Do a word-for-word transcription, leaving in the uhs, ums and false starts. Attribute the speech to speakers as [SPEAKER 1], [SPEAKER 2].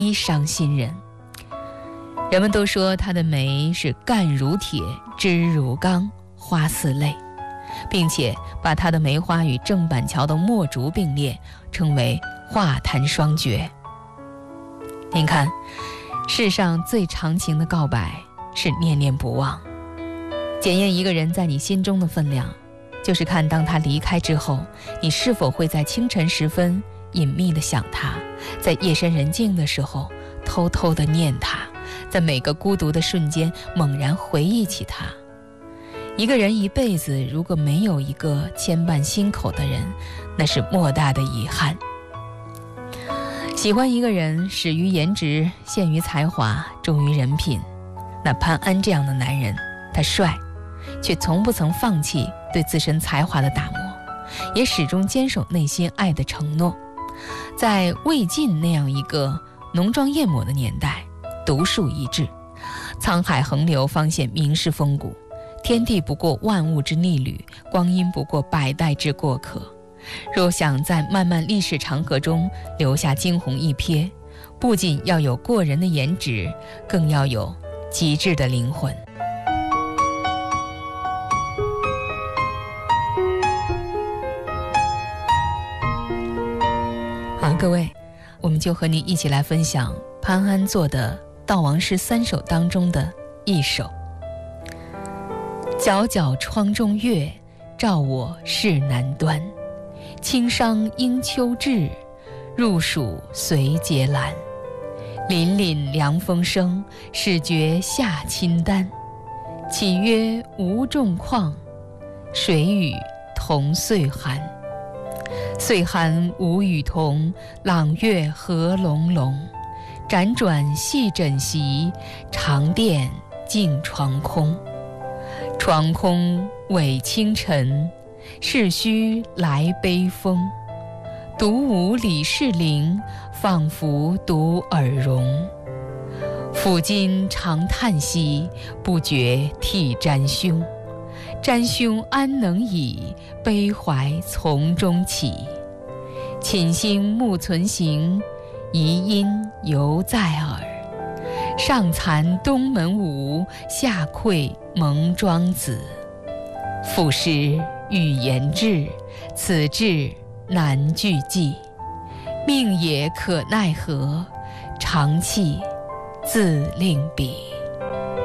[SPEAKER 1] 一伤心人。人们都说她的眉是干如铁，枝如钢，花似泪，并且把她的梅花与郑板桥的墨竹并列，称为画坛双绝。您看，世上最长情的告白是念念不忘。检验一个人在你心中的分量，就是看当他离开之后，你是否会在清晨时分隐秘地想他，在夜深人静的时候偷偷地念他，在每个孤独的瞬间猛然回忆起他。一个人一辈子如果没有一个牵绊心口的人，那是莫大的遗憾。喜欢一个人，始于颜值，陷于才华，忠于人品。那潘安这样的男人，他帅，却从不曾放弃对自身才华的打磨，也始终坚守内心爱的承诺。在魏晋那样一个浓妆艳抹的年代，独树一帜，沧海横流方显名士风骨，天地不过万物之逆旅，光阴不过百代之过客。若想在漫漫历史长河中留下惊鸿一瞥，不仅要有过人的颜值，更要有极致的灵魂。好，各位，我们就和你一起来分享潘安作的《悼亡诗三首》当中的一首。皎皎窗中月，照我世难端。轻伤应秋至，入暑随节阑。凛凛凉风生，始觉下清丹。岂曰无重况，谁与同岁寒？岁寒无与同，朗月何胧胧。辗转细枕席，长殿静床空。床空委清晨，是须来悲风。独舞李氏陵，仿佛独耳聋。抚今长叹息，不觉涕沾胸。沾胸安能已，悲怀从中起。寝心目存行，遗音犹在耳。上残东门舞，下愧蒙庄子。赋诗欲言志，此志难具记。命也可奈何，长气自令彼。